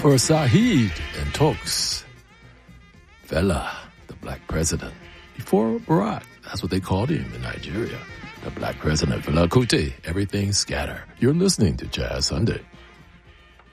For Saheed and Tokes, Fela, the black president. Before Barack, that's what they called him in Nigeria. The black president, Fela Kuti, everything scatter. You're listening to Jazz Sunday.